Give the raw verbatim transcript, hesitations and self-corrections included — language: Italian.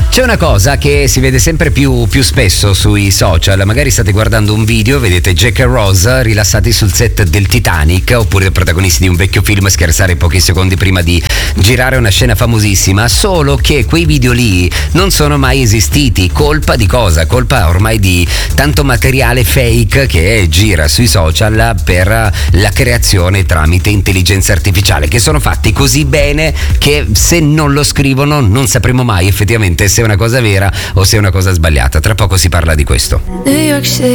C'è una cosa che si vede sempre più, più spesso sui social, magari state guardando un video, vedete Jack e Rose rilassati sul set del Titanic, oppure i protagonisti di un vecchio film scherzare pochi secondi prima di girare una scena famosissima, solo che quei video lì non sono mai esistiti. Colpa di cosa? Colpa ormai di tanto materiale fake che gira sui social per la creazione tramite intelligenza artificiale, che sono fatti così bene che se non lo scrivono non sapremo mai effettivamente se è una cosa vera o se è una cosa sbagliata. Tra poco si parla di questo.